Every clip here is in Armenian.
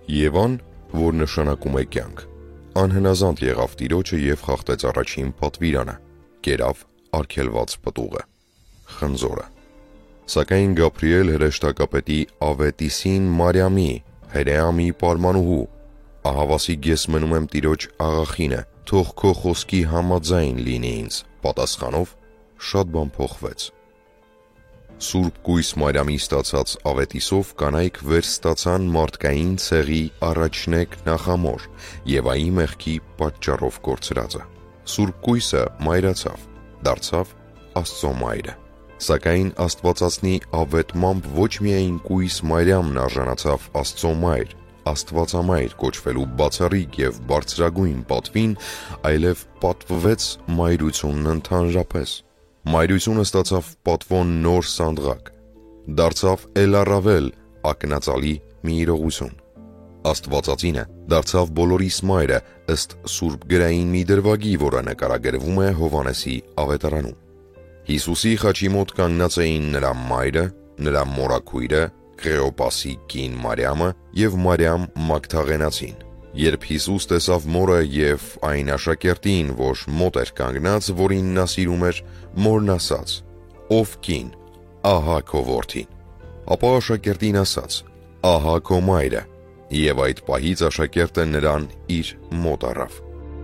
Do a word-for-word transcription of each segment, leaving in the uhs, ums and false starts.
Եվան, որ նշանակում է կյանք, անհնազանդ եղավ Տիրոջը և խախտեց առաջին պատվիրանը, կերավ արգելված պտուղը, խնձորը։ Սակայն Գաբրիել հրեշտակապետի Ավետիսին Մարիամի, հրեամի պարմանուհու, ահավասի ես մնում եմ Տիրոջ աղախինը, թող քո խոսքի համաձայն լինի ինձ, պատասխանով շատ բան փոխվեց։ Սուրբ կույս Մարիամի ստացած ավետիսով կանայք վեր ստացան մարդկային ցեղի առաջնեկ նախամոր Եվայի մեղքի պատճառով կորցրածը։ Սուրբ կույսը մայրացավ, դարձավ Աստծո մայրը։ Սակայն Աստվածածնի ավետմամբ ոչ միայն կույս Մարիամն արժանացավ Աստծո մայր, Աստվածամայր կոչվելու բացառիկ և բարձրագույն պատվին, այլև պատվվեց մայրությունն ընդհանրապես։ Մայրությունը ստացավ պատվոն նոր սանդղակ, դարձավ էլ առավել ակնածալի մի իրողություն։ Աստվածածինը դարձավ բոլորիս մայրը ըստ Սուրբ գրային մի դրվագի, որը նկարագրվում է Հովհաննեսի ավետարանում։ Հիսուսի խաչի մոտ կանգնած էին նրա մայրը, նրա մորաքույրը, Քլեոպասի կին Մարիամը և Մարիամ Մագդաղենացին։ Երբ Հիսուս տեսավ մորը և այն աշակերտին, որ մոտ էր կանգնած, որին նա սիրում էր, մորն ասաց. «Ով կին, ահա քո որդին»։ Ապա աշակերտին ասաց. «Ահա քո մայրը», և այդ պահից աշակերտը նրան իր մոտ առավ։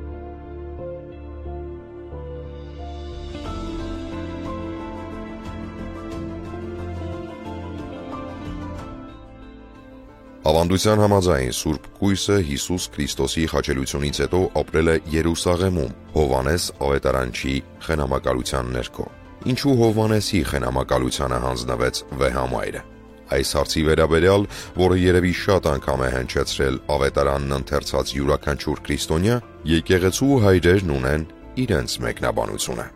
Ավանդության համաձայն Սուրբ կույսը Հիսուս Քրիստոսի խաչելությունից հետո ապրել է Երուսաղեմում Հովհաննես ավետարանչի խնամակալության ներքո։ Ինչու Հովհաննեսի խնամակալությանը հանձնվեց վեհամայրը։ Այս հարցի վերաբերյալ, որը երևի շատ անգամ է հնչեցրել ավետարանն ընթերցած յուրաքանչյուր քրիստոնյա, եկեղեցու հայրերն ունեն իրենց մեկնաբանությունը։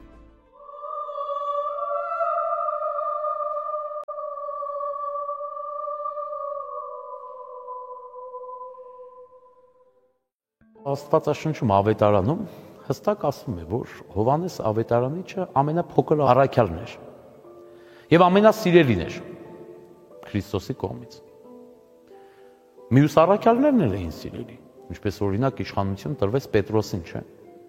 Աստվածաշնչում ավետարանում հստակ ասվում է, որ Հովհաննես ավետարանիչը ամենափոքր առաքյալն էր և ամենասիրելին էր Քրիստոսի կողմից։ Մյուս առաքյալներն էլ էին սիրելի, ինչպես օրինակ իշխանություն տրվեց Պետրոսին, չէ՞։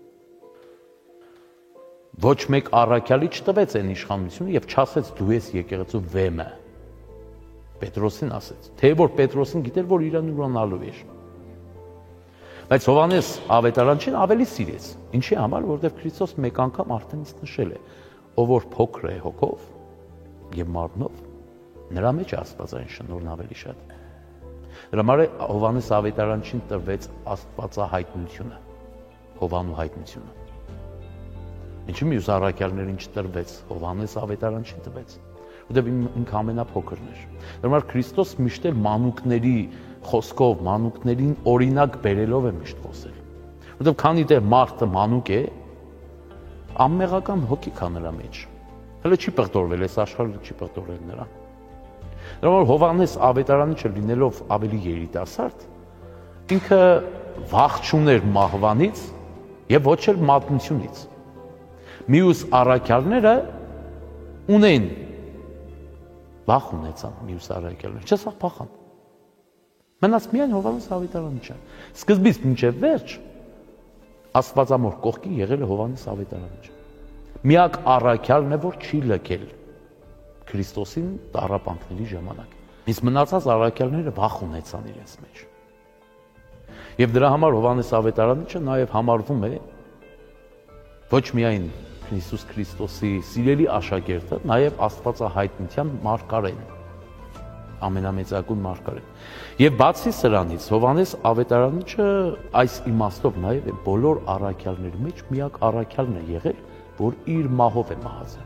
Ոչ մեկ առաքյալի չտվեց այն իշխանությունը և չասեց դու ես եկեղեցու վեմը։ Պետրոսին ասեց, թե որ Պետրոսին գիտեր, որ իրան ուրանալու էր։ Բայց Հովհաննես ավետարանչին ավելի սիրեց, ինչի համար, որովհետև Քրիստոս մեկ անգամ արդեն իսկ նշել է, ով որ փոքր է հոգով և մարմնով, նրա մեջ է աստվածային շնորհն ավելի շատ։ Դրա համար Հովհաննես ավետարանչին տրվեց աստվածահայտնությունը, Հովանու հայտնությունը։ Ինչու մյուս առաքյալներին չտրվեց, Հովհաննես ավետարանչին տվեց, որովհետև ինքը ամենափոքրն էր։ Դրա համար Քրիստոս միշտ էլ մանուկների խոսքով, մանուկներին օրինակ բերելով է միշտ խոսել։ Որովհետև քանի դեռ մարդը մանուկ է, անմեղական հոգի կա նրա մեջ։ Հələ չի պղտորվել, այս աշխարհը չի պղտորել նրան։ Դրա համար Հովհաննես ավետարանիչը լինելով ավելի երիտասարդ, ինքը վախ չուներ մահվանից եւ ոչ էլ մատնությունից։ Մյուս առաքյալները ունեն վախ ունեցան մյուս առաքյալները, չսա փախան։ Մնաց միայն Հովհաննես ավետարանիչը։ Սկզբից մինչև վերջ Աստվածամոր կողքին եղել է Հովհաննես ավետարանիչը։ Միակ առաքյալն է, որ չի լքել Քրիստոսին տառապանքների ժամանակ։ Իսկ մնացած առաքյալները վախ ունեցան իրենց մեջ։ Եվ դրա համար Հովհաննես ավետարանիչը նաև համարվում է ոչ միայն Հիսուս Քրիստոսի սիրելի աշակերտը, նաև Աստվածահայտնության մարգարեն, ամենամեծագույն մարգարեն։ Եւ բացի սրանից Հովհաննես ավետարանիչը այս իմաստով նաև բոլոր առաքյալների մեջ միակ առաքյալն է եղել, որ իր մահով է մահացել։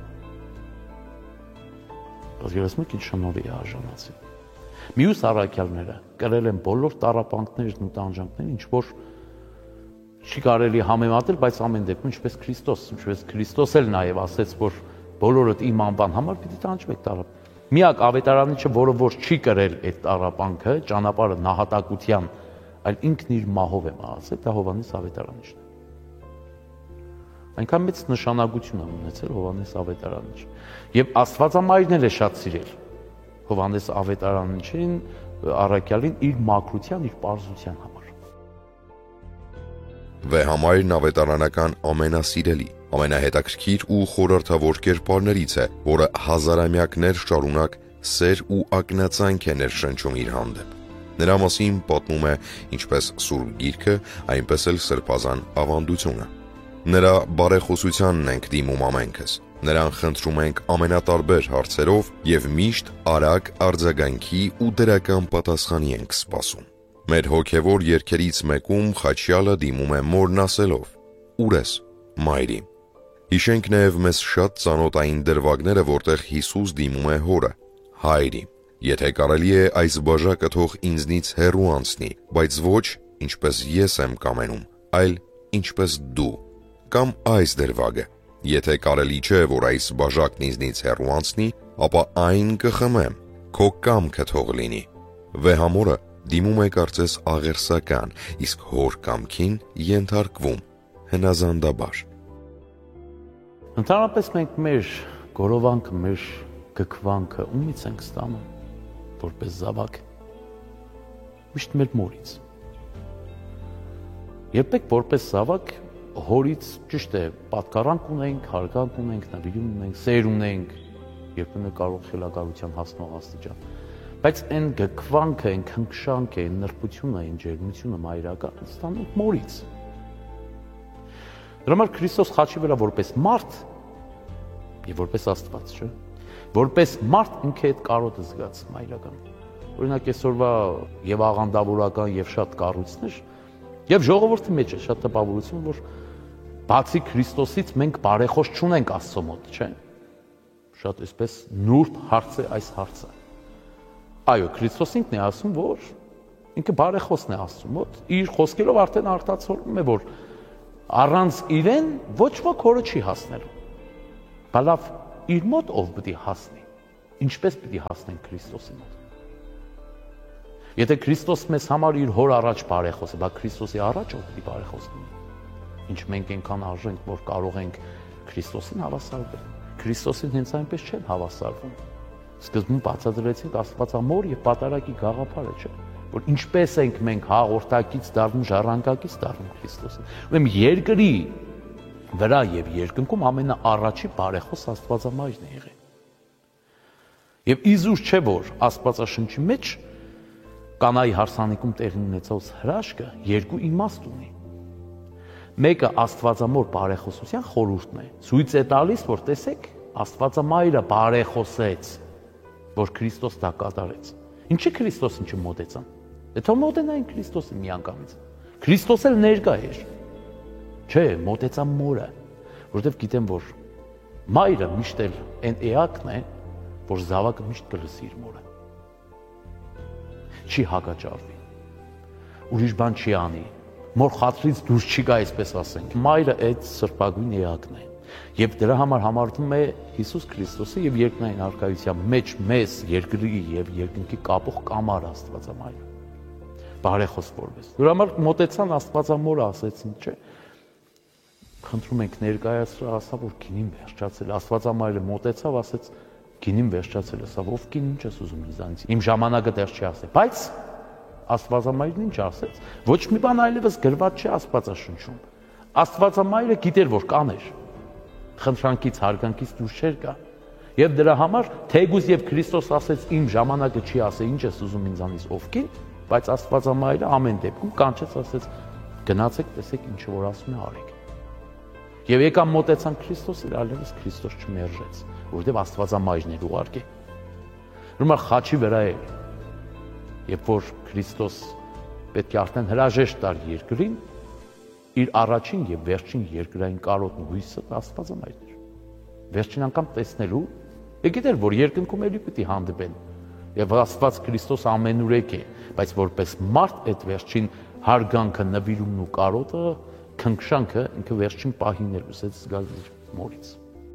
Բայց մեկ ինչ շնորհի է արժանացել։ Մյուս առաքյալները կրել են բոլոր տառապանքներն ու տանջանքներն, ինչ որ չի կարելի համեմատել, բայց ամեն դեպքում ինչպես Քրիստոս, ինչպես Քրիստոս էլ նաև ասեց, որ բոլորդ իմ անվան համար պիտի տանջվեք տառապ։ Միակ ավետարանիչը, որը որ չի կրել այդ տառապանքը, ճանապարհը նահատակության, այլ ինքն իր մահով է մահացել, դա Հովհաննես ավետարանիչն է։ Այնքան մեծ նշանակություն է ունեցել Հովհաննես ավետարանիչը։ Եվ Աստվածամայրն էլ է շատ սիրել Հովհաննես ավետարանիչին, առաքյալին իր մաքրության, իր պարզության համար։ Վեհամայրն ավետարանական ամենասիրելի, ամենահետաքրքիր ու խորհրդավոր կերպարներից է, որը հազարամյակներ շարունակ սեր ու ակնածանք է ներշնչում իր հանդեպ։ Նրա մասին պատմում է ինչպես Սուրբ Գիրքը, այնպես էլ սրբազան ավանդությունը։ Նրա բարեխոսությանն ենք դիմում ամենքս։ Նրան խնդրում ենք ամենատարբեր հարցերով եւ միշտ արագ արձագանքի ու դրական պատասխանի ենք սպասում։ Մեր հոգևոր երգերից մեկում Խաչյալը դիմում է մորն ասելով. «Ուր ես, մայրի»։ Հիշենք նաեւ մեզ շատ ծանոթային դրվագները, որտեղ Հիսուս դիմում է հորը. «Հայրի, եթե կարելի է այս բաժակը թող ինձնից հեռու անցնի, բայց ոչ ինչպես ես եմ կամենում, այլ ինչպես դու»։ Կամ այս դրվագը. «Եթե կարելի չէ, որ այս բաժակն ինձնից հեռու անցնի, ապա այն կխմեմ, քո կամքը թող լինի»։ Վեհամորը դիմում է կարծես աղերսական, իսկ հոր կամքին ենթարկվում հնազանդաբար։ Ընդհանրապես մենք մեր գորովանքը, մեր գքվանքը ումից ենք ստանում, որպես զավակ, միշտ մեր մորից։ Երբեք որպես զավակ հորից ճիշտ է, պատկառանք ունենք, հարգանք ունենք, նվիրում ունենք, սեր ունենք, երբեմն կարող խելագարության հասնող աստիճան։ Բայց այն գքվանքը, այն քնքշանքը, այն նրբությունը, այն ջերմությունը մայրական ստանում մորից։ Դրա համար Քրիստոս խաչի վրա որպես մարդ եւ որպես Աստված, չէ՞։ Որպես մարդ ինքը այդ կարոտը զգաց մայրական։ Օրինակ այսօրվա եւ աղանդավորական եւ շատ կառույցներ եւ ժողովրդի մեջ է շատ տպավորություն, որ բացի Քրիստոսից մենք բարեխոս չունենք Աստծո մոտ, չէ՞։ Շատ այսպես նուրբ հարց է այս հարցը։ Այո, Քրիստոս ինքն է ասում, որ ինքը բարեխոսն է Աստծո մոտ, իր խոսքերով արդեն արտացոլում է, որ առանց իրեն ոչ ոք հորը չի հասնելու։ Բալավ իր մոտ ով պետք է հասնի, ինչպես պետք է հասնենք Քրիստոսի մոտ։ Եթե Քրիստոս մեզ համար իր հոր առաջ բարեխոս է, բա Քրիստոսի առաջ ով պետք է բարեխոս լինի։ Ինչ մենք այնքան արժենք, որ կարող ենք Քրիստոսին հավասարվել։ Քրիստոսին հենց այնպես չեն հավասարվում։ Սկզբում բացատրեցինք Աստվածամոր եւ պատարագի գաղափարը, չէ՞, որ ինչպես ենք մենք հաղորդակից դառնում, ժառանգակից դառնում Քրիստոսին։ Ուրեմն երկրի վրա եւ երկնքում ամենաառաջի բարեխոս Աստվածամայրն է եղել։ Եվ իզուր չէ, որ Աստվածաշնչի մեջ Կանայի հարսանիքում տեղի ունեցած հրաշքը երկու իմաստ ունի։ Մեկը Աստվածամոր բարեխոսության խորհուրդն է։ Ցույց է տալիս, որ տեսեք, Աստվածամայրը բարեխոսեց, որ Քրիստոս դա կատարեց։ Ինչի Քրիստոսին չմոտեցան։ Եթե մոտենային Քրիստոսին միանգամից։ Քրիստոս էլ ներկա էր։ Չէ, մոտեցան մորը, որովհետև գիտեմ, որ մայրը միշտ էլ այն էակն է, որ զավակը միշտ կլսի իր մորը։ Չի հակաճարվի։ Ուրիշ բան չի անի։ Մոր խաթրից դուրս չի գա, այսպես ասենք։ Մայրը այդ սրբագույն էակն է։ Եվ դրա համար համարվում է Հիսուս Քրիստոսը եւ երկնային արքայության մեջ մեզ երկրի եւ երկնքի կապող կամար Աստվածամայրը։ Բարեխոս որպես։ Դրա համար մոտեցան Աստվածամորը, ասեցին, չէ։ Խնդրում ենք ներկայացրա, ասա, որ գինին վերջացել։ Աստվածամայրը մոտեցավ, ասեց, գինին վերջացել, ասա, ով գին ինչ ես ուզում ինձանից։ Իմ ժամանակը դեռ չի ասել, բայց Աստվածամայրն ինչ ասեց։ Ոչ մի բան այլևս գրված չէ Աստվածաշնչում։ Աստվածամայրը գիտեր, որ կաներ։ Խնդրանքից, հարգանքից դուրս չէր գա։ Եվ դրա համար թեգուզ եւ Քրիստոս ասեց, իմ ժամանակը չի ասել, ինչ ես ուզում ինձանից ով գին, բայց Աստվածամայրը ամեն դեպքում կանչեց, ասեց, գնացեք, տեսեք ինչ որ ասում է, արեք։ Եվ եկան մոտեցան Քրիստոսին, այլևս Քրիստոս չմերժեց, որովհետև Աստվածամայրն էր ուղարկե։ Ուրեմն խաչի վրա է, երբ որ Քրիստոս պետք է արդեն հրաժեշտ տար երկրին, իր առաջին եւ վերջին երկրային կարոտն ու հույսը Աստվածամայրն էր։ Վերջին անգամ տեսնելու, եկել որ երկնքում էլի պիտի հանդիպեն։ Եվ Աստված Քրիստոս ամենուրեք է, բայց որպես մարդ այդ վերջին հարգանքը, նվիրումն ու կարոտը, քնքշանքը ինքը վերջին պահին էր ուսեց զգալ իր մորից։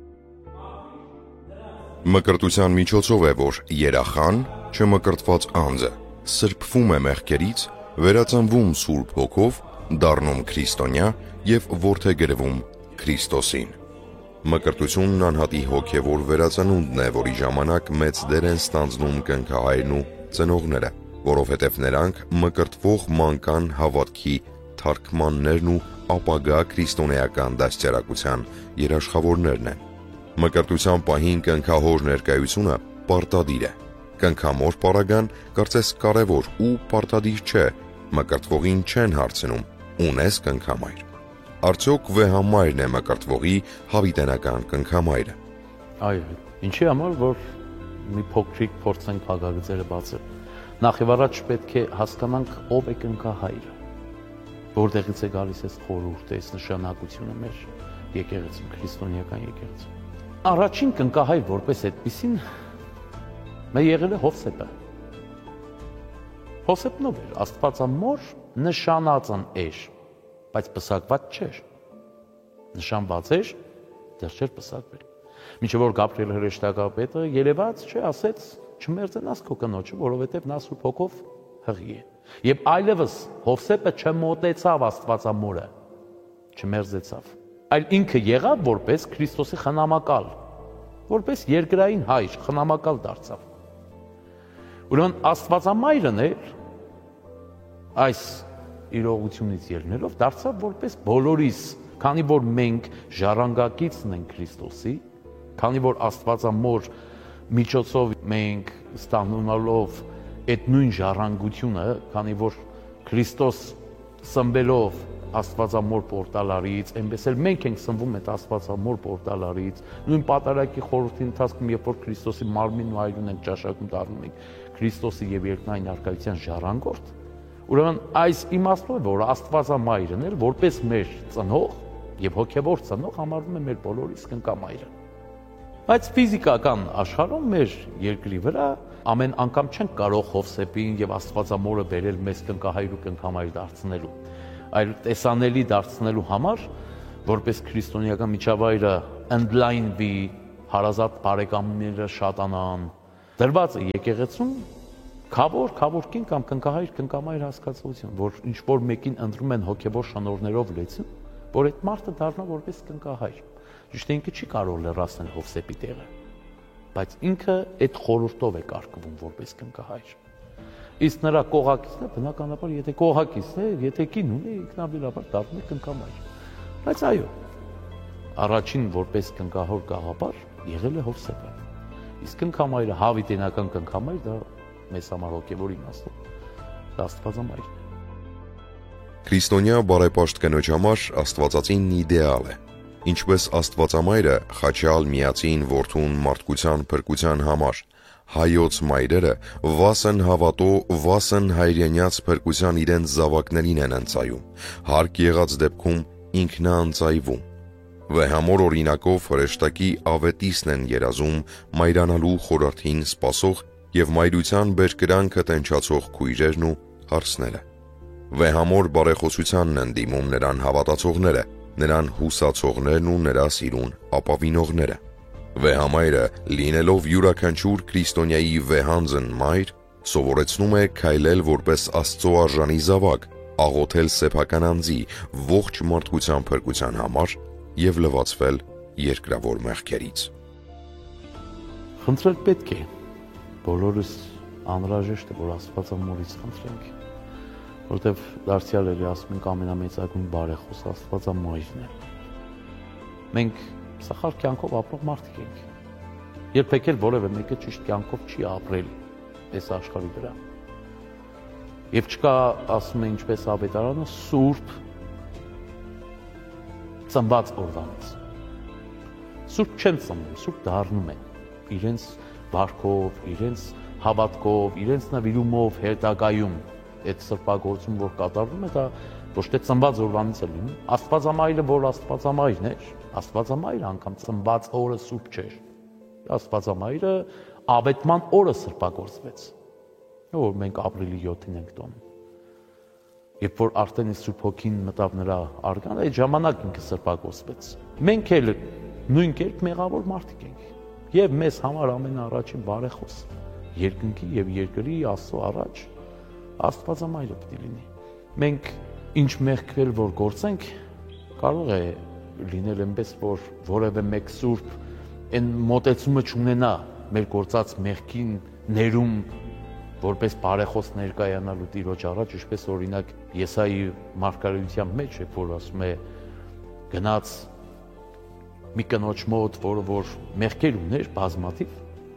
Մկրտության միջոցով է, որ երախան, չմկրտված անձը, սրբվում է մեղքերից, վերածնվում Սուրբ Հոգով, դառնում քրիստոնյա եւ որդեգրվում Քրիստոսին։ Մկրտությունն անհատի հոգևոր վերածնունդն է, որի ժամանակ մեծ դեր են ստանձնում կնքահայրն ու ծնողները, որովհետև նրանք մկրտվող մանկան հավատքի թարգմաններն ու ապագա քրիստոնեական դաստիարակության երաշխավորներն են։ Մկրտության պահին կնքահոր ներկայությունը պարտադիր է։ Կնքամոր պարագան կարծես կարևոր ու պարտադիր չէ, մկրտվողին չեն հարցնում՝ ունես կնքամայր։ Արդյոք վեհամայրն է մկրտվողի հավիտենական կնքամայրը։ Այո, ինչի համար, որ մի փոքրիկ փորձենք փակագծերը բացել։ Նախ եւ առաջ պետք է հասկանանք ով է կնքահայրը, որտեղից է գալիս այս խորհուրդը, այս նշանակությունը մեր եկեղեցում, քրիստոնեական եկեղեցում։ Առաջին կնքահայր որպես այդպեսին մեր եղել է Հովսեփը։ Հովսեփն ով էր, Աստվածամոր նշանածն էր, բայց պսակված չէր։ Նշանված էր, դեռ չէր պսակվել։ Մինչև որ Գաբրիել հրեշտակապետը երևաց, չէ, ասեց չմերձենաս քո կնոջը, որովհետև նա Սուրբ Հոգով հղի է։ Եվ այլևս Հովսեփը չմոտեցավ Աստվածամորը, չմերձեցավ, այլ ինքը եղավ որպես Քրիստոսի խնամակալ, որպես երկրային հայր, խնամակալ դարձավ։ Ուրեմն Աստվածամայրն էր այս իրողությունից ելնելով դարձավ որպես բոլորիս, քանի որ մենք ժառանգակիցն ենք Քրիստոսի, քանի որ Աստվածամոր միջոցով մենք ստանալով այդ նույն ժառանգությունը, քանի որ Քրիստոս սնվելով Աստվածամոր պորտալարից, այնպես էլ մենք ենք սնվում այդ Աստվածամոր պորտալարից, նույն պատարագի խորհրդի ընթացքում, երբ որ Քրիստոսի մարմինն ու այրուն ենք ճաշակում դառնում ենք Քրիստոսի եւ երկնային արքայության ժառանգորդ, ուրեմն այս իմաստով է, որ Աստվածամայրն էլ որպես մեր ծնող եւ հոգեվոր ծնող համարվում է մեր բոլորիս կնքամայրը։ Բայց ֆիզիկական աշխարհում մեր երկրի վրա ամեն անգամ չենք կարող Հովսեփին եւ Աստվածամորը բերել մեզ կնքահայր ու կնքամայր դարձնելու, այլ տեսանելի դարձնելու համար, որպես քրիստոնեական միջավայրը ընդլայնվի, հարազատ բարեկամները շատանան, դրված է եկեղեցում քավոր, քավորքին կամ կնքահայր, կնքամայր հասկացություն, որ ինչ որ մեկին ընտրում են հոգեվոր շնորհներով լեցին, որ այդ մարդը դառնա որպես կնքահայր։ Ճիշտ է, ինքը չի կարող լրացնել Հովսեփի տեղը, բայց ինքը այդ խորհուրդով է կարգվում որպես կնքահայր։ Իսկ նրա կողակիցն է, բնականաբար, եթե կողակիցն է, եթե կին ունի, ինքնաբերաբար դառնում է կնքամայր։ Բայց այո, առաջին որպես կնքահոր գաղափար եղել է Հովսեփը։ Իսկ կնքամայրը, հավիտենական կնքամայր, դա մեզ համար հոգևոր իմաստով դա Աստվածամայրն է։ Քրիստոնյա բարեպաշտ կնոջ համար Աստվածածինն իդեալ է։ Ինչպես Աստվածամայրը խաչյալ միածին որդուն մարդկության փրկության համար, հայոց մայրերը վասն հավատո, վասն հայրենյաց փրկության իրենց զավակներին են ընծայում, հարկ եղած դեպքում ինքնաընծայվում։ Վեհամոր օրինակով հրեշտակի ավետիսն են երազում մայրանալու խորհրդին սպասող եւ մայրության բերկրանքը տենչացող քույրերն ու հարսները։ Վեհամոր բարեխոսությանն են դիմում նրան հավատացողները, նրան հուսացողներն ու նրա սիրուն ապավինողները։ Վեհամայրը, լինելով յուրաքանչյուր քրիստոնյայի վեհանձն մայր, սովորեցնում է քայլել որպես Աստծո արժանի զավակ, աղոթել սեփական անձի ողջ մարդկության փրկության համար եւ լվացվել երկրավոր մեղքերից։ Խնդրել պետք է, բոլորս անհրաժեշտ է, որ Աստվածամորից խնդրենք, որտեվ դարձյալ էլի ասում ենք ամենամեծագույն բարեխոս Աստվածամայրն է։ Մենք սախար կյանքով ապրող մարդիկ ենք։ Երբեք էլ որևէ մեկը ճիշտ կյանքով չի ապրել այս աշխարհի վրա։ Եվ չկա, ասում է ինչպես ավետարանը, սուրբ ծնված օրվանից։ Սուրբ չեն ծնվում, սուրբ դառնում են իրենց բարքով, իրենց հավատքով, իրենց նվիրումով, հետագայում այդ սրբագործում, որ կատարվում է, դա ոչ թե ծնված օրվանից է լինում։ Աստվածամայրը, որ Աստվածամայրն էր, Աստվածամայրը անգամ ծնված օրը սուրբ չէր։ Աստվածամայրը ավետման օրը սրբագործվեց, որ մենք ապրիլի յոթին ենք տոնում։ Երբ որ արդեն Սուրբ Հոգին մտավ նրա արգան, այդ ժամանակ ինքը սրբագործվեց։ Մենք էլ նույն կերպ մեղավոր մարդիկ ենք։ Եվ մեզ համար ամենաառաջին բարեխոս երկնքի եւ երկրի Աստծո առաջ Աստվածամայրը պետք է լինի։ Մենք ինչ մեղք էլ որ գործենք, կարող է լինել այնպես, որ որևէ մեկ սուրբ այն մոտեցումը չունենա մեր գործած մեղքին ներում որպես բարեխոս ներկայանալու Տիրոջ առաջ, ինչպես օրինակ Եսայի մարգարեության մեջ է, որ ասում է գնաց մի կնոջ մոտ, որը որ մեղքեր ուներ բազմաթիվ,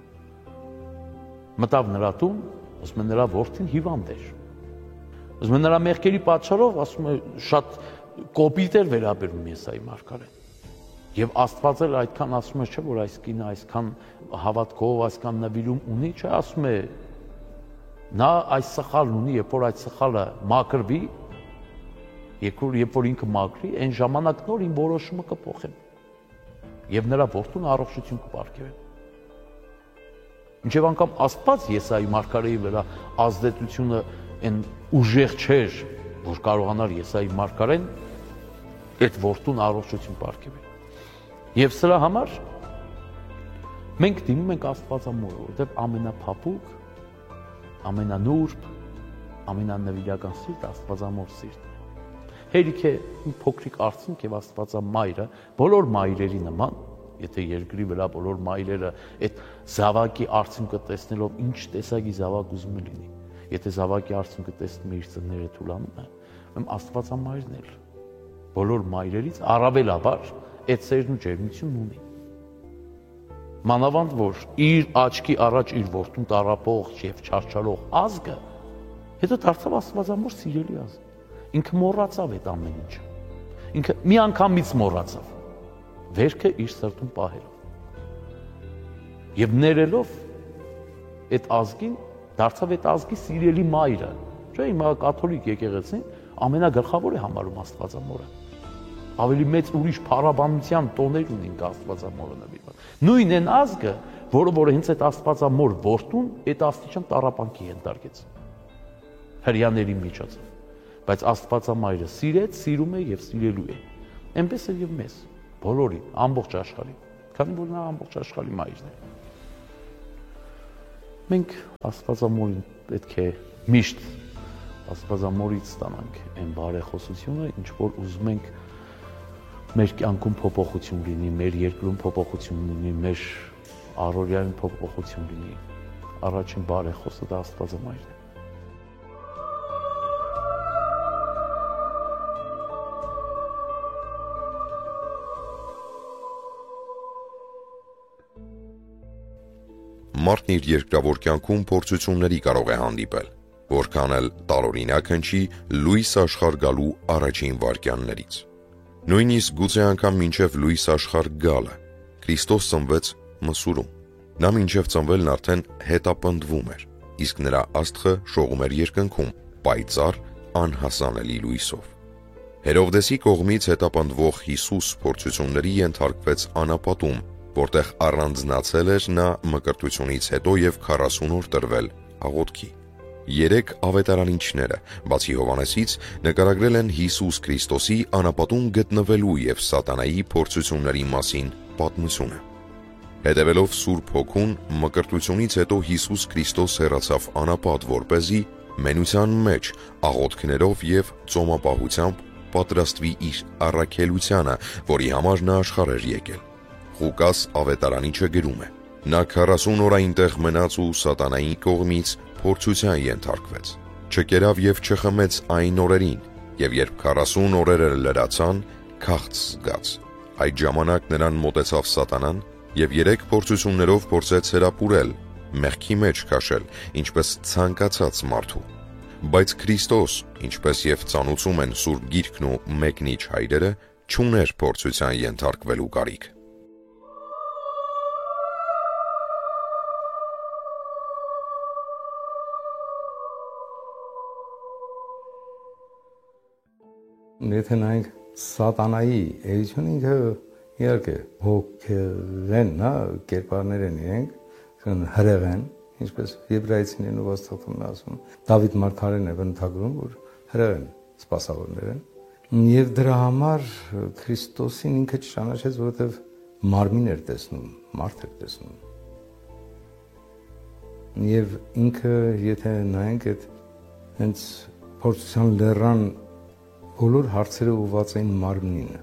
մտավ նրա տուն, ասում է նրա որդին հիվանդ էր։ Ասում է նրա մեղքերի պատճառով, ասում է շատ կոպիտ էր վերաբերում Եսայի մարգարեն։ Եվ Աստված էլ այդքան ասում է, չէ, որ այս կինը այսքան հավատքով, այսքան նվիրում ունի, չէ, ասում է նա այս սխալն ունի, երբ որ այդ սխալը մաքրվի, երբ որ ինքը մաքրի, այն ժամանակ նոր իմ որոշումը կփոխեմ։ Եվ նրա որդուն առողջություն կպարգևեմ։ Մինչև անգամ Աստված Եսայի մարգարեի վրա ազդեցությունը այն ուժեղ չէր, որ կարողանար Եսայի մարգարեն այդ որդուն առողջություն պարգևել։ Եվ սրա համար մենք դիմում ենք Աստվածամորը, որովհետև ամենափափուկ, ամենանուրբ, ամենանվիրական սիրտ Աստվածամոր սիրտն է։ Հերիք է մի փոքրիկ արցունք եւ Աստվածամայրը բոլոր մայրերի նման, եթե երկրի վրա բոլոր մայրերը այդ զավակի արցունքը տեսնելով ինչ տեսակի զավակ ուզում է լինի, եթե զավակի արցունքը տեսնում է իր ծնները թուլանում է, ում Աստվածամայրն էլ բոլոր մայրերից առավելաբար այդ սերն ու ջերմությունն ունի։ Մանավանդ որ իր աչքի առաջ իր որդուն տարապող եւ չարչարող ազգը հետո դարձավ Աստվածամոր սիրելի ազգ։ Ինքը մոռացավ այդ ամեն ինչը։ Ինքը մի անգամից մոռացավ։ Վերքը իր սրտում պահելով։ Եվ ներելով այդ ազգին դարձավ այդ ազգի սիրելի մայրը։ Չէ, հիմա կաթոլիկ եկեղեցին ամենագլխավոր է համարում Աստվածամորը։ Ավելի մեծ ուրիշ փառաբանության տոներ ունին Աստվածամորը նվիրված։ Նույն այն ազգը, որը որ հենց այդ Աստվածամոր որդուն այդ աստիճան տառապանքի ենթարկեց։ Հрьяաների միջոցով։ Բայց Աստվածամայրը սիրեց, սիրում է եւ սիրելու է։ Այնպես է եւ մեզ, բոլորին, ամբողջ աշխարհին, քանի որ նա ամբողջ աշխարհի մայրն է։ Մենք Աստվածամորին պետք է միշտ Աստվածամորից ստանանք այն բարեխոսությունը, ինչ որ ուզում ենք մեր կյանքում փոփոխություն լինի, մեր երկրում փոփոխություն լինի, մեր առօրյայում փոփոխություն լինի։ Առաջին բարեխոսը դա Աստվածամայրն է։ Մարդն իր երկրավոր կյանքում փորձությունների կարող է հանդիպել, որքան էլ տարօրինակ հնչի լույս աշխարհ գալու առաջին վայրկյաններից։ Նույնիսկ գուցե անգամ մինչև լույս աշխարհ գալը Քրիստոս ծնվեց Մսուրում։ Նա մինչև ծնվելն արդեն հետապնդվում էր, իսկ նրա աստղը շողում էր երկնքում, պայծառ, անհասանելի լույսով։ Հերովդեսի կողմից հետապնդվող Հիսուս փորձությունների ենթարկվեց անապատում, որտեղ առանձնացել էր նա մկրտությունից հետո եւ քառասուն օր տրվել աղոթքի։ Երեք ավետարանիչները, բացի Հովանեսից, նկարագրել են Հիսուս Քրիստոսի անապատում գտնվելու եւ սատանայի փորձությունների մասին պատմությունը։ Հետևելով Սուրբ Հոգուն, մկրտությունից հետո Հիսուս Քրիստոս հեռացավ անապատ, որպեսզի մենության մեջ աղոթքներով եւ ծոմապահությամբ պատրաստվի իր առաքելությանը, որի համար նա աշխարհ էր եկել։ Ղուկաս ավետարանիչը գրում է. նա քառասուն օր այնտեղ մնաց ու սատանայի կողմից փորձության ենթարկվեց։ Չկերավ եւ չխմեց այն օրերին, եւ երբ քառասուն օրերը լրացան, քաղց զգաց։ Այդ ժամանակ նրան մոտեցավ սատանան եւ երեք փորձություններով փորձեց հրապուրել, մեղքի մեջ քաշել, ինչպես ցանկացած մարդու։ Բայց Քրիստոս, ինչպես եւ ծանուցում են Սուրբ Գիրքն ու մեկնիչ հայրերը, չուներ փորձության ենթարկվելու կարիք։ Եթե նայենք սատանայի էությունը ինքը իհարկե հոգեղեն, նա կերպարներ են իրենք, հրեղ են, ինչպես եբրայեցիներն ու Աստվածն ասում, Դավիթ մարգարեն է բնութագրում, որ հրեղ են, սպասավորներ են։ Եվ դրա համար Քրիստոսին ինքը չճանաչեց, որովհետև մարմին էր տեսնում, մարդ էր տեսնում։ Եվ ինքը, եթե նայենք այդ հենց փորձության լեռան բոլոր հարցերը ուղղված էին մարմնին։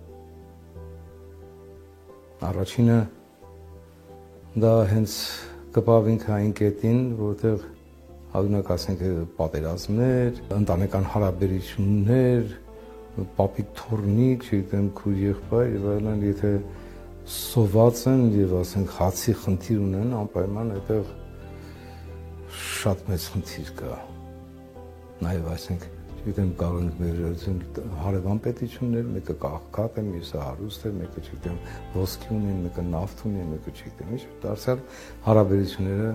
Առաջինը դա հենց կպավ ինքը այն կետին, որտեղ Օրինակ ասենք պատերազմներ, ընտանեկան հարաբերություններ, պապիկ թորնիկ, չգիտեմ, քույր եղբայր եւ այլն, եթե սոված են եւ ասենք հացի խնդիր ունեն, անպայման այդտեղ շատ մեծ խնդիր կա։ Նաեւ ասենք, չգիտեմ, կարող ենք մեր հարևան պետություններ, մեկը կաղքատ է, մյուսը հարուստ է, մեկը չգիտեմ, ոսկի ունեն, մեկը նավթ ունեն, մեկը չգիտեմ, ինչ դարձյալ հարաբերությունները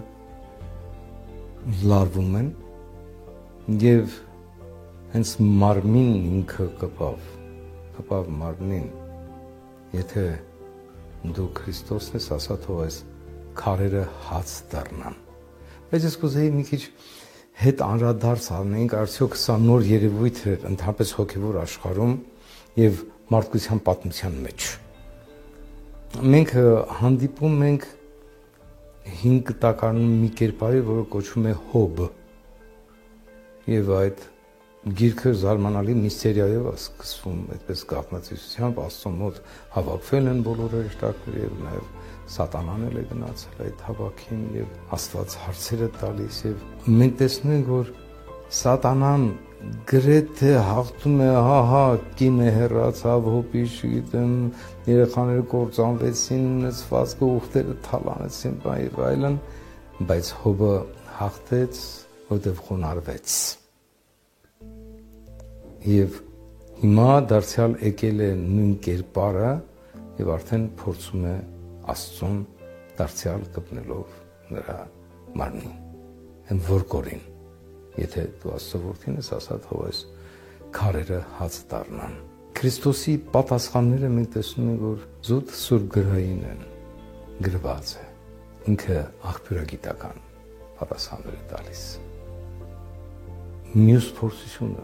լարվում են եւ հենց մարմինն ինքը կպավ, կպավ մարմնին, եթե դու Քրիստոսն ես, ասա թող այս քարերը հաց դառնան։ Բայց ես կուզեի մի քիչ հետ անդրադարձ անենք, արդյոք սա նոր երևույթ է ընդհանրապես հոգևոր աշխարհում եւ մարդկության պատմության մեջ։ Մենք հանդիպում ենք հինգ տակարանում մի կերպարի, որը կոչվում է Հոբ։ Եվ այդ գիրքը զարմանալի միստերիայով է սկսվում, այդպես գաղտնացիությամբ Աստծո մոտ հավաքվել են բոլոր հրեշտակները եւ նաեւ Սատանան էլ է գնացել այդ հավաքին եւ Աստված հարցերը տալիս եւ մենք տեսնում ենք, որ Սատանան գրեթե հաղթում է, հա-հա, կինը հեռացավ, հոբի, չգիտեմ, երեխաները կործանվեցին, նստվածքը ուխտերը թալանեցին, եւ այլն, բայց Հոբը հաղթեց, որտեղ խոնարհվեց։ Եվ հիմա դարձյալ եկել է նույն կերպարը եւ արդեն փորձում է Աստծուն դարձյալ կպնելով նրա մարմնին, են որ կորին, եթե դու Աստծո որդին ես, ասա թող այս քարերը հաց դառնան։ Քրիստոսի պատասխանները մենք տեսնում ենք, որ զուտ սուրբ գրային են, գրված է, ինքը աղբյուրագիտական պատասխաններ է տալիս։ Մյուս փորձությունը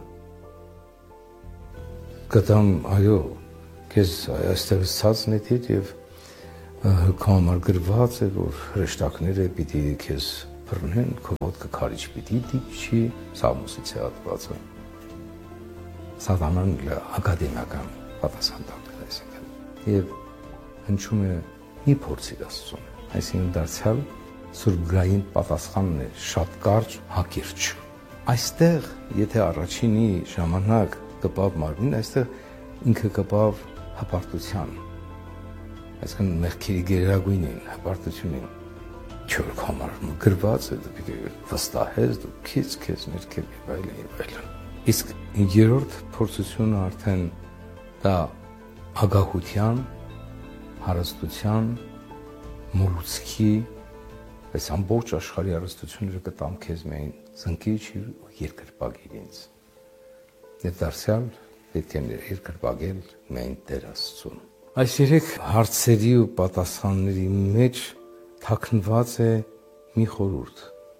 կտամ, այո, քեզ այստեղ ցած նետիր եւ քո համար գրված է, որ հրեշտակները պիտի քեզ բռնեն, քո ոտքը քարիչ պիտի դիպչի, Սամոսից է հատվածը։ Սատանան ակադեմիական պատասխան տալիս, այսինքն, եւ հնչում է մի փորձիր Աստծուն, այսինքն դարձյալ սուրբգրային պատասխանն է, շատ կարճ, հակիրճ։ Այստեղ, եթե առաջինի ժամանակ կպավ մարմին, այստեղ ինքը կպավ հպարտության, այսինքն մեղքերի գերագույնին, հպարտությունին, չոր համար գրված է, դու պիտի վստահես, դու քիչ քեզ ներքև եւ այլն եւ այլն։ Իսկ երրորդ փորձությունը արդեն դա ագահության, հարստության, մոլուցքի, այս ամբողջ աշխարհի հարստությունները կտամ քեզ միայն զնկիչ ու երկրպագիր ինձ։ Եվ դարձյալ պետք է երկրպագել միայն Տեր Աստծուն։ Այս երեք հարցերի ու պատասխանների մեջ թաքնված է մի խորհուրդ։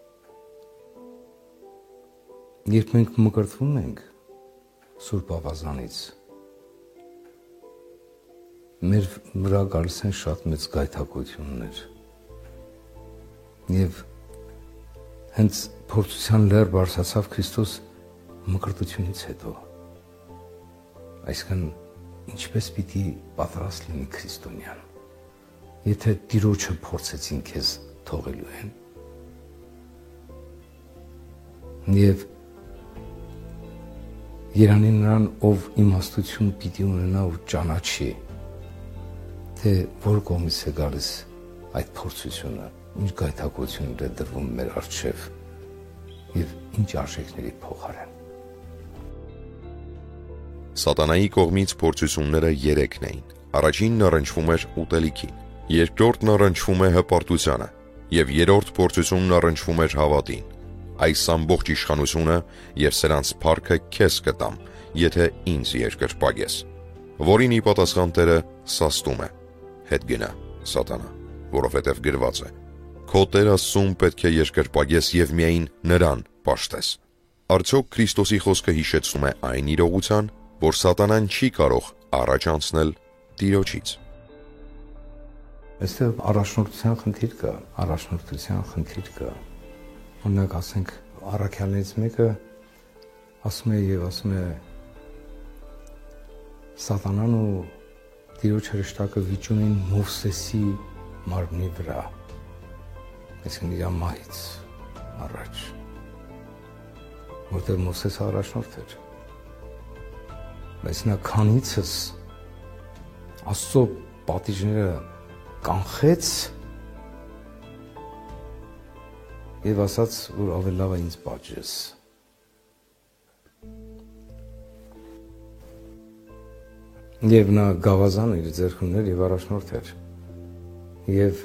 Երբ մենք մկրտվում ենք Սուրբ Ավազանից, մեր վրա գալիս են շատ մեծ գայթակղություններ։ Եվ հենց փորձության լեռ բարձրացավ Քրիստոս մկրտությունից հետո։ Այսինքն ինչպես պիտի պատրաստ լինի քրիստոնյան, եթե Տիրոջը փորձեցին քեզ թողելու են։ Եվ երանի նրան, ով իմաստություն պիտի ունենա ու ճանաչի, թե որ կողմից է գալիս այդ փորձությունը, ինչ գայթակղություններ է դրվում մեր առջև եւ ինչ արժեքների փոխարեն։ Սատանայի կողմից փորձությունները երեքն էին։ Առաջինն առնչվում էր ուտելիքին, երկրորդն առնչվում է հպարտությանը, եւ երրորդ փորձությունն առնչվում էր հավատին։ Այս ամբողջ իշխանությունը եւ սրանց փառքը քեզ կտամ, եթե ինձ երկրպագես։ Որին ի պատասխան Տերը սաստում է. հետ գնա, Սատանա, որովհետեւ գրված է. քո Տեր Աստծուն պետք է երկրպագես եւ միայն նրան պաշտես։ Արդյոք Քրիստոսի խոսքը հիշեցնում է այն իրողության, որ Սատանան չի կարող առաջ անցնել Տիրոջից։ Այստեղ առաջնորդության խնդիր կա, առաջնորդության խնդիր կա։ Օրինակ ասենք առաքյալներից մեկը ասում է եւ ասում է Սատանան ու Տիրոջ հրեշտակը վիճում են Մովսեսի մարմնի վրա, այսինքն իր մահից առաջ։ որտեղ Մովսեսը առաջնորդ էր։ Բայց նա քանիցս Աստծո պատիժները կանխեց եւ ասաց, որ ավելի լավ է ինձ պատժես։ Եվ նա գավազան իր ձեռքում ուներ եւ առաջնորդ էր։ Եվ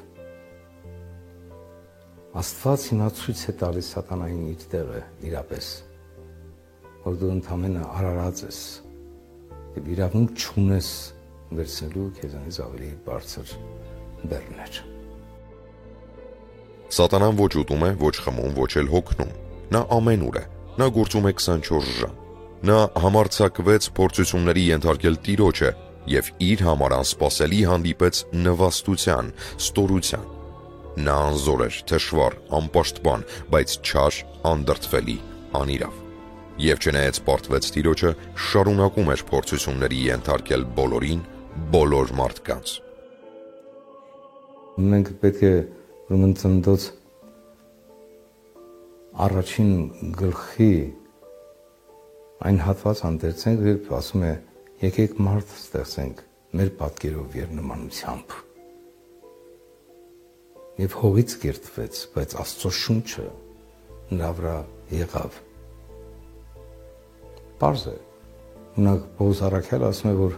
Աստված հիմա ցույց է տալիս սատանային իր տեղը իրապես, որ դու ընդամենը արարած ես եւ իրավունք չունես վերցնելու քեզանից ավելի բարձր բեռներ։ Սատանան ոչ ուտում է, ոչ խմում, ոչ էլ հոգնում։ Նա ամենուր է։ Նա գործում է քսանչորս ժամ։ Նա համարձակվեց փորձությունների ենթարկել Տիրոջը եւ իր համար անսպասելի հանդիպեց նվաստության, ստորության։ Նա անզոր էր, թշվառ, անպաշտպան, բայց չար, անդրդվելի, անիրավ։ Եվ չնայած պարտվեց Տիրոջը, շարունակում էր փորձությունների ենթարկել բոլորին, բոլոր մարդկանց։ Մենք պետք է ուրեմն ծննդոց առաջին գլխի այն հատված հանդերձենք, երբ ասում է եկեք մարդ ստեղծենք մեր պատկերով եւ նմանությամբ։ Եվ հողից կերտվեց, բայց Աստծո շունչը նրա վրա եղավ։ Պարզ է, ունակ Պողոս առաքյալը ասում է, որ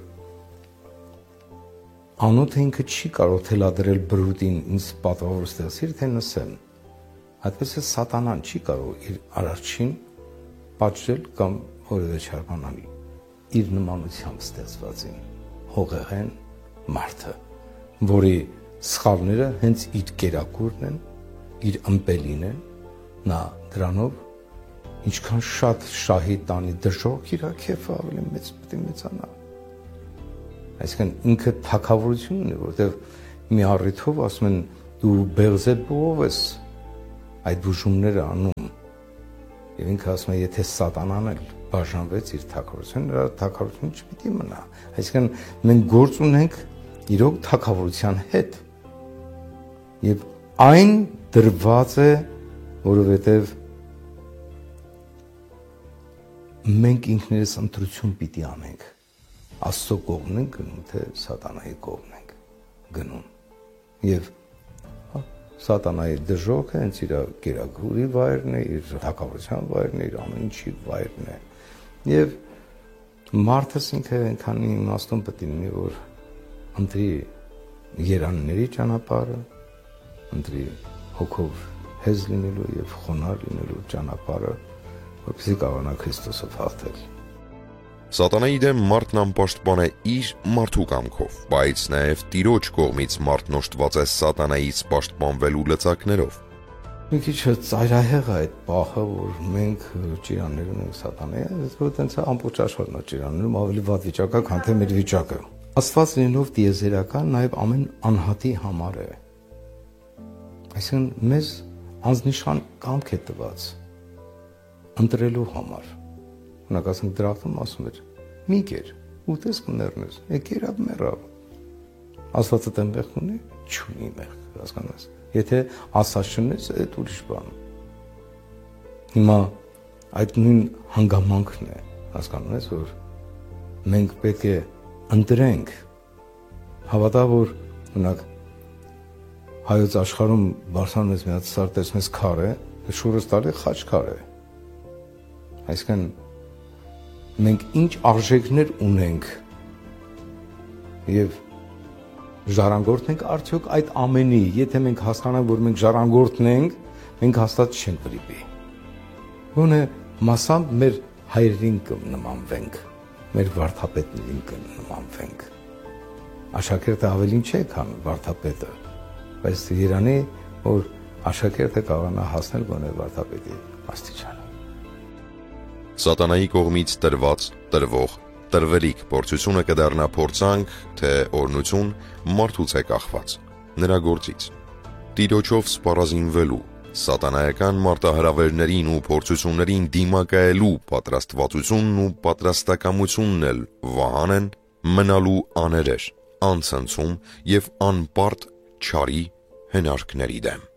անոթը ինքը չի կարող թելադրել բրուտին ինձ պատվավոր ստեղծիր, թե նսեմ։ Այդպես է սատանան չի կարող իր արարչին պատժել կամ որևէ չարբանալ իր նմանությամբ ստեղծվածին, հողեղեն մարդը, որի սխալները հենց իր կերակուրն են, իր ըմպելին են, նա դրանով ինչքան շատ շահի տանի դժոխք իր քեֆը ավելի մեծ պետք է մեծանա։ Այսինքն ինքը թակավորությունն է, որտեղ մի առիթով ասում են դու Բեղզեբուով ես այդ բուժումները անում։ Եվ ինքը ասում է, եթե սատանան էլ բաժանվեց իր թակավորությունը, նրա թակավորությունը չպիտի մնա։ Այսինքն մենք գործ ունենք իրոք թակավորության հետ։ Եվ այն դրված է, որովհետև մենք ինքներս ընտրություն պիտի անենք։ Աստծո կողմն ենք գնում, թե սատանայի կողմն ենք գնում։ Եվ սատանայի դժոխքը հենց իր կերակուրի վայրն է, իր թակավորության վայրն է, իր ամեն ինչի վայրն է։ Եվ մարդս ինքը այնքան իմաստուն պետք է լինի, որ ընտրի երանների ճանապարհը, ընտրի հոգով հեզ լինելու եւ խոնարհ լինելու ճանապարհը, որպեսզի կարողանա Քրիստոսով հաղթել։ Սատանայի դեմ մարդն անպաշտպան է իր մարդու կամքով, բայց նաև Տիրոջ կողմից մարդն օժտված է սատանայից պաշտպանվելու լծակներով։ Մի քիչ ծայրահեղ է այդ պահը, որ մենք ճիրաններ ունենք սատանայի, որ տենց ամբողջ աշխարհն է ճիրաններում ավելի վատ վիճակա, քան թե մեր վիճակը։ Աստված լինելով դիեզերական նաև ամեն անհատի համար է։ Այսինքն մեզ անznիշան կամք է տված ընտրելու համար։ Ունակ ասենք դրախտում ասում էր, մի կեր, ուտես կմեռնես, եկեր ավ մեռավ։ Աստվածը տեմ մեղք ունի, չունի մեղք, հասկանաս։ Եթե ասած չունես, այդ ուրիշ բան։ Հիմա այդ նույն հանգամանքն է, հասկանում ես, որ մենք պետք է ընտրենք, հավատա, որ ունակ հայոց աշխարհում բարսանում ես մի հատ սար տեսնես քար է, շուրս տալի խաչ քար է։ Այսինքն մենք ինչ արժեքներ ունենք եւ ժառանգորդ ենք արդյոք այդ ամենի, եթե մենք հասկանանք, որ մենք ժառանգորդն ենք, մենք հաստատ չենք վրիպի։ Ոնե մասամբ մեր հայրերին կնմանվենք, մեր վարդապետներին կնմանվենք։ Աշակերտը ավելին չէ, քան վարդապետը, բայց Երանի, որ աշակերտը կարողանա հասնել գոնե վարդապետի աստիճան։ Սատանայի կողմից տրված, տրվող, տրվելիք փորձությունը կդառնա փորձանք, թե օրնություն մարդուց է կախված, նրա գործից։ Տիրոջով սպառազինվելու, սատանայական մարտահրավերներին ու փորձություններին դիմակայելու պատրաստվածությունն ու պատրաստակամությունն էլ վահան են մնալու աներեր, անցնցում եւ անպարտ չարի հնարքների դեմ։